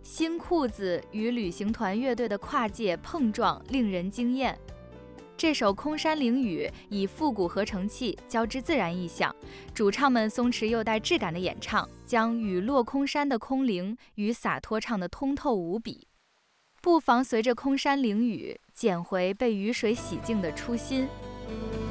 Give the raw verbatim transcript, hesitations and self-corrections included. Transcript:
新裤子与旅行团乐队的跨界碰撞令人惊艳。这首《空山灵雨》以复古合成器交织自然意象，主唱们松弛又带质感的演唱，将雨落空山的空灵与洒脱唱的通透无比。不妨随着空山灵雨，捡回被雨水洗净的初心。